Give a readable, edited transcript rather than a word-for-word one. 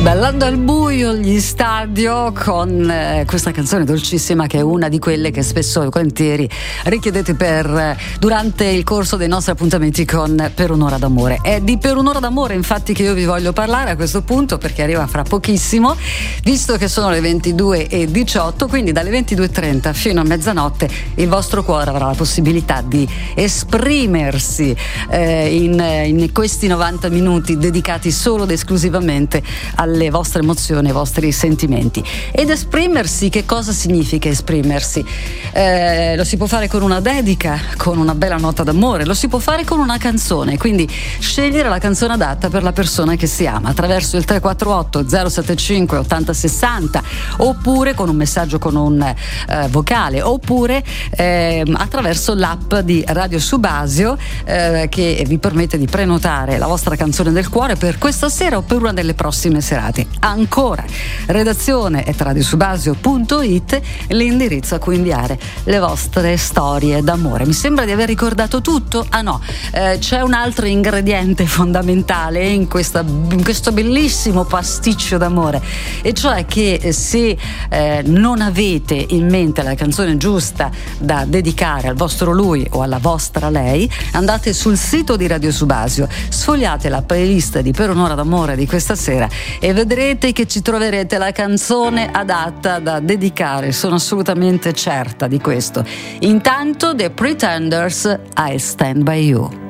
Ballando al buio gli stadio con questa canzone dolcissima, che è una di quelle che spesso e volentieri richiedete durante il corso dei nostri appuntamenti con Per un'ora d'amore. È di Per un'ora d'amore infatti che io vi voglio parlare a questo punto, perché arriva fra pochissimo, visto che sono le 22:18, quindi dalle 22:30 fino a mezzanotte il vostro cuore avrà la possibilità di esprimersi in questi 90 minuti dedicati solo ed esclusivamente alle vostre emozioni, ai vostri sentimenti. Ed esprimersi, che cosa significa esprimersi? Lo si può fare con una dedica, con una bella nota d'amore, lo si può fare con una canzone, quindi scegliere la canzone adatta per la persona che si ama attraverso il 348 075 8060, oppure con un messaggio con un vocale, oppure attraverso l'app di Radio Subasio che vi permette di prenotare la vostra canzone del cuore per questa sera o per una delle prossime serate. Ancora, redazione è radiosubasio.it, l'indirizzo a cui inviare le vostre storie d'amore. Mi sembra di aver ricordato tutto? Ah no, c'è un altro ingrediente fondamentale in questo bellissimo pasticcio d'amore, e cioè che se non avete in mente la canzone giusta da dedicare al vostro lui o alla vostra lei, andate sul sito di Radio Subasio, sfogliate la playlist di Per un'ora d'amore di questa sera e vedrete che ci troverete la canzone adatta da dedicare. Sono assolutamente certa di questo. Intanto The Pretenders, I'll Stand By You.